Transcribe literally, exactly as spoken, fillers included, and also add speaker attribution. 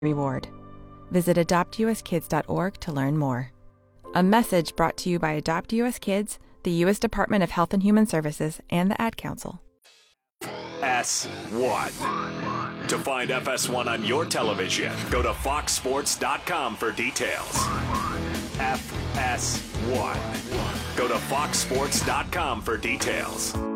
Speaker 1: reward. Visit adopt u s kids dot org to learn more. A message brought to you by Adopt U S Kids, the U S Department of Health and Human Services, and the Ad Council.
Speaker 2: S one. To find F S one on your television, go to fox sports dot com for details. F S one. Go to fox sports dot com for details.